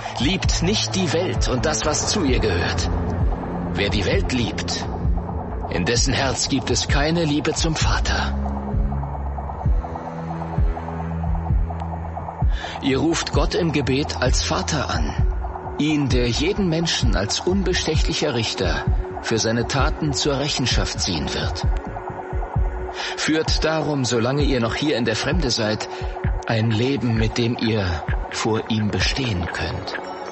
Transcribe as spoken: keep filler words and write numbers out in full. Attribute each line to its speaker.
Speaker 1: Liebt nicht die Welt und das, was zu ihr gehört. Wer die Welt liebt, in dessen Herz gibt es keine Liebe zum Vater. Ihr ruft Gott im Gebet als Vater an, ihn, der jeden Menschen als unbestechlicher Richter für seine Taten zur Rechenschaft ziehen wird. Führt darum, solange ihr noch hier in der Fremde seid, ein Leben, mit dem ihr vor ihm bestehen könnt.